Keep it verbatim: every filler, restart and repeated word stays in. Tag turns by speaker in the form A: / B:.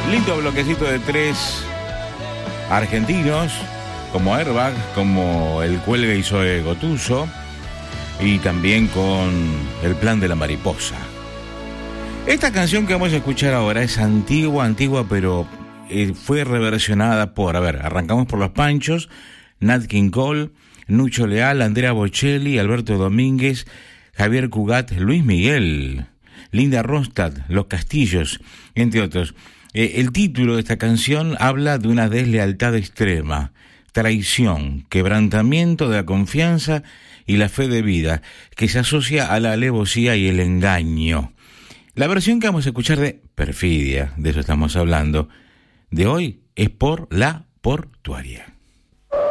A: Lindo bloquecito de tres argentinos, como Airbag, como El Cuelga y Zoe Gotuso, y también con El Plan de la Mariposa. Esta canción que vamos a escuchar ahora es antigua, antigua, pero eh, fue reversionada por, a ver, arrancamos por Los Panchos, Nat King Cole, Nucho Leal, Andrea Bocelli, Alberto Domínguez, Javier Cugat, Luis Miguel, Linda Ronstadt, Los Castillos, entre otros. Eh, el título de esta canción habla de una deslealtad extrema, traición, quebrantamiento de la confianza y la fe de vida, que se asocia a la alevosía y el engaño. La versión que vamos a escuchar de Perfidia, de eso estamos hablando, de hoy, es por La Portuaria.